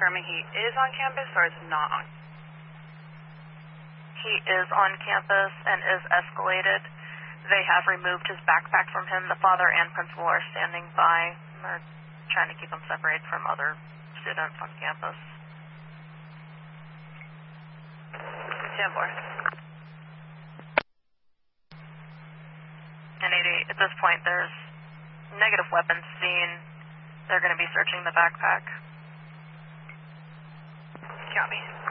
confirming he is on campus or is not on? He is on campus and is escalated. They have removed his backpack from him. The father and principal are standing by. They're trying to keep him separated from other students on campus. 10-4. And 88, at this point, there's negative weapons seen. They're going to be searching the backpack. Copy.